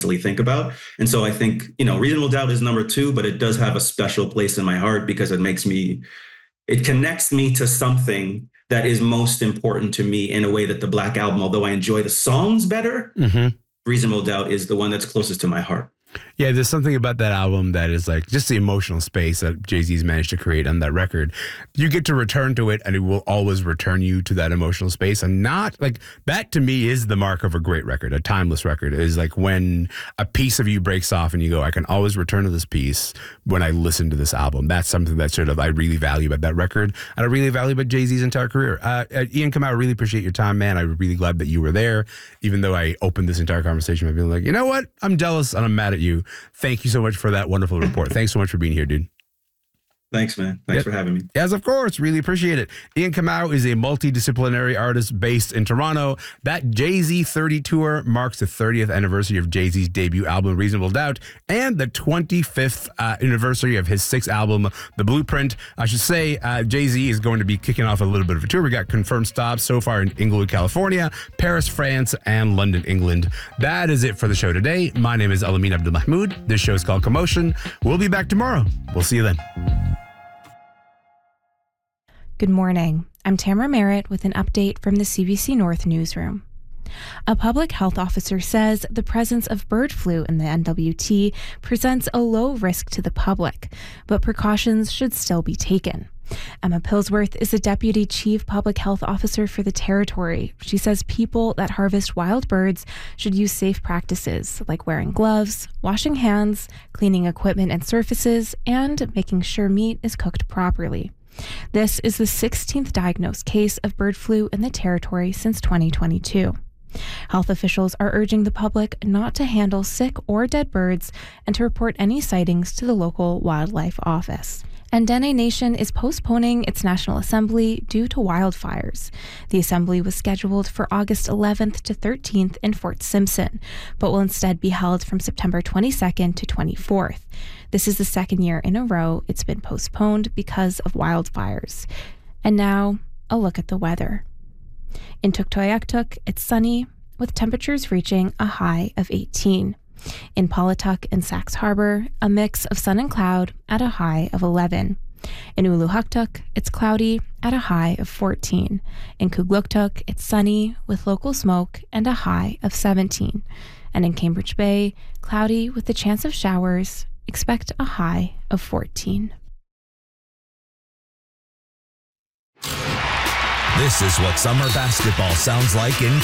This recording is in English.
think about. And so I think, Reasonable Doubt is number 2, but it does have a special place in my heart because it connects me to something that is most important to me in a way that the Black Album, although I enjoy the songs better, Reasonable Doubt is the one that's closest to my heart. Yeah, there's something about that album that is like just the emotional space that Jay-Z's managed to create on that record. You get to return to it and it will always return you to that emotional space. And not like that to me is the mark of a great record, a timeless record, is like when a piece of you breaks off and you go, I can always return to this piece when I listen to this album. That's something that I really value about that record. And I really value about Jay-Z's entire career. Ian Kamau, I really appreciate your time, man. I'm really glad that you were there, even though I opened this entire conversation by being like, you know what? I'm jealous and I'm mad at you. Thank you so much for that wonderful report. Thanks so much for being here, dude. Thanks, man. Thanks for having me. Yes, of course. Really appreciate it. Ian Kamau is a multidisciplinary artist based in Toronto. That Jay-Z 30 tour marks the 30th anniversary of Jay-Z's debut album, Reasonable Doubt, and the 25th anniversary of his 6th album, The Blueprint. I should say Jay-Z is going to be kicking off a little bit of a tour. We got confirmed stops so far in Inglewood, California, Paris, France, and London, England. That is it for the show today. My name is Alamin Abdelmahmoud. This show is called Commotion. We'll be back tomorrow. We'll see you then. Good morning. I'm Tamara Merritt with an update from the CBC North newsroom. A public health officer says the presence of bird flu in the NWT presents a low risk to the public, but precautions should still be taken. Emma Pillsworth is the Deputy Chief Public Health Officer for the territory. She says people that harvest wild birds should use safe practices like wearing gloves, washing hands, cleaning equipment and surfaces, and making sure meat is cooked properly. This is the 16th diagnosed case of bird flu in the territory since 2022. Health officials are urging the public not to handle sick or dead birds and to report any sightings to the local wildlife office. And Dene Nation is postponing its National Assembly due to wildfires. The assembly was scheduled for August 11th to 13th in Fort Simpson, but will instead be held from September 22nd to 24th. This is the second year in a row it's been postponed because of wildfires. And now, a look at the weather. In Tuktoyaktuk, it's sunny, with temperatures reaching a high of 18. In Paulatuk and Sax Harbor, a mix of sun and cloud at a high of 11. In Uluhuktuk, it's cloudy at a high of 14. In Kugluktuk, it's sunny with local smoke and a high of 17. And in Cambridge Bay, cloudy with a chance of showers, expect a high of 14. This is what summer basketball sounds like in